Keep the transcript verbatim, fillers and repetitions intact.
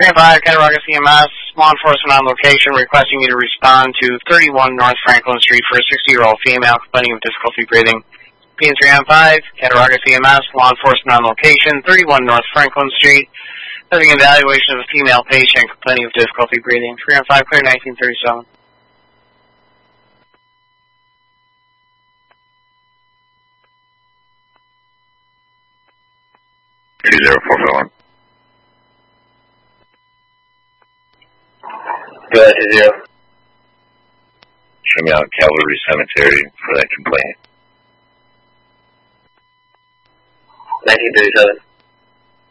three oh five, Cattaraugus E M S, law enforcement on location requesting you to respond to thirty-one North Franklin Street for a sixty-year-old female complaining of difficulty breathing. P N three oh five, Cattaraugus E M S, law enforcement on location, thirty-one North Franklin Street, having an evaluation of a female patient complaining of difficulty breathing. three oh five, clear nineteen thirty-seven. two zero four five one. Go ahead, two zero. Show me out Calvary Cemetery for that complaint. nineteen thirty-seven.